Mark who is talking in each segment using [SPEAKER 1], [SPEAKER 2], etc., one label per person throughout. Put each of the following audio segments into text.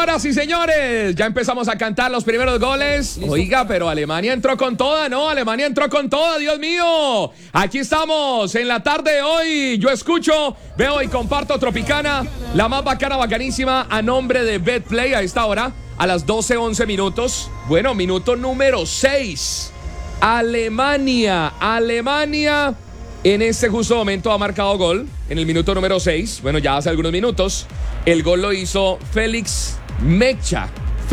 [SPEAKER 1] Señoras y señores, ya empezamos a cantar los primeros goles. ¿Listo? Oiga, pero Alemania entró con toda, ¿no? Alemania entró con toda, Dios mío. Aquí estamos en la tarde de hoy. Yo escucho, veo y comparto Tropicana, la más bacana, bacanísima, a nombre de Betplay a esta hora, a las 12:11 minutos. Bueno, minuto número 6. Alemania en este justo momento ha marcado gol en el minuto número 6. Bueno, ya hace algunos minutos. El gol lo hizo Félix Mecha.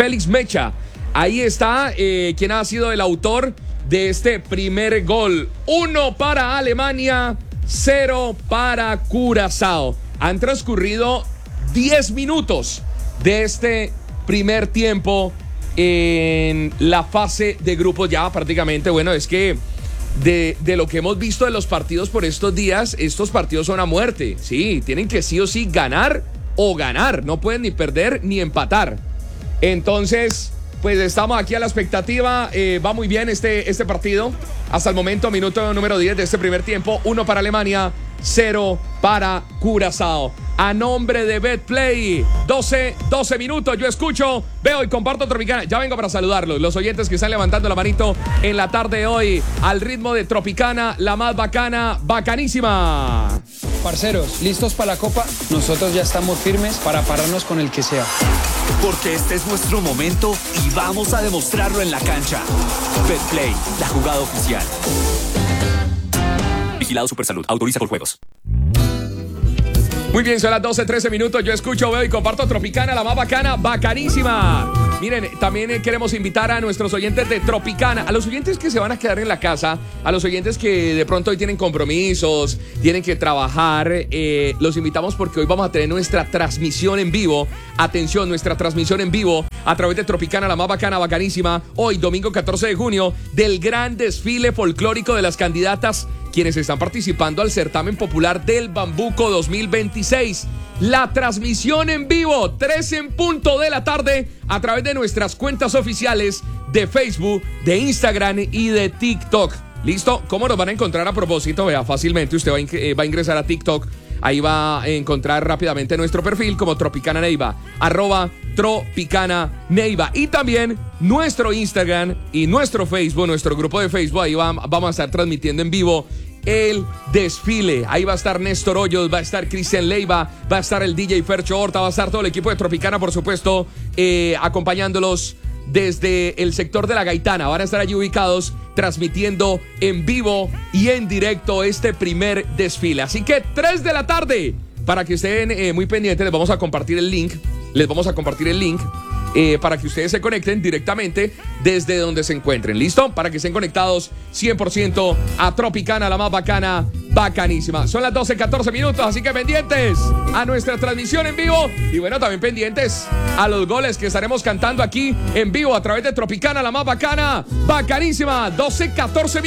[SPEAKER 1] Ahí está quien ha sido el autor de este primer gol. 1 para Alemania, 0 para Curazao. Han transcurrido 10 minutos de este primer tiempo en la fase de grupos ya prácticamente. Bueno, es que de lo que hemos visto de los partidos por estos días, estos partidos son a muerte. Sí, tienen que sí o sí ganar o ganar. No pueden ni perder ni empatar. Entonces, pues estamos aquí a la expectativa. Va muy bien este partido. Hasta el momento, minuto número 10 de este primer tiempo. 1 para Alemania, 0 para Curazao. A nombre de Betplay, 12 minutos. Yo escucho, veo y comparto Tropicana. Ya vengo para saludarlos. Los oyentes que están levantando la manito en la tarde de hoy, al ritmo de Tropicana, la más bacana, bacanísima.
[SPEAKER 2] Parceros, ¿listos para la Copa? Nosotros ya estamos firmes para pararnos con el que sea.
[SPEAKER 3] Porque este es nuestro momento y vamos a demostrarlo en la cancha. Betplay, la jugada oficial. Vigilado Supersalud. Autoriza por juegos.
[SPEAKER 1] Muy bien, son las 12:13 minutos. Yo escucho, veo y comparto Tropicana, la más bacana, bacanísima. Miren, también queremos invitar a nuestros oyentes de Tropicana, a los oyentes que se van a quedar en la casa, a los oyentes que de pronto hoy tienen compromisos, tienen que trabajar. Los invitamos porque hoy vamos a tener nuestra transmisión en vivo. Atención, nuestra transmisión en vivo a través de Tropicana, la más bacana, bacanísima. Hoy, domingo 14 de junio, del gran desfile folclórico de las candidatas quienes están participando al certamen popular del Bambuco 2026. La transmisión en vivo, 3 en punto de la tarde, a través de nuestras cuentas oficiales de Facebook, de Instagram y de TikTok. ¿Listo? ¿Cómo nos van a encontrar a propósito? Vea, fácilmente usted va a ingresar a TikTok. Ahí va a encontrar rápidamente nuestro perfil como Tropicana Neiva, @Tropicana Neiva. Y también nuestro Instagram y nuestro Facebook, nuestro grupo de Facebook. Ahí vamos a estar transmitiendo en vivo el desfile. Ahí va a estar Néstor Hoyos, va a estar Cristian Leiva, va a estar el DJ Fercho Horta, va a estar todo el equipo de Tropicana, por supuesto, acompañándolos desde el sector de la Gaitana. Van a estar allí ubicados transmitiendo en vivo y en directo este primer desfile. Así que 3 de la tarde, para que estén muy pendientes, les vamos a compartir el link. Para que ustedes se conecten directamente desde donde se encuentren. ¿Listo? Para que estén conectados 100% a Tropicana, la más bacana, bacanísima. Son las 12:14 minutos, así que pendientes a nuestra transmisión en vivo. Y bueno, también pendientes a los goles que estaremos cantando aquí en vivo a través de Tropicana, la más bacana, bacanísima. 12:14 minutos.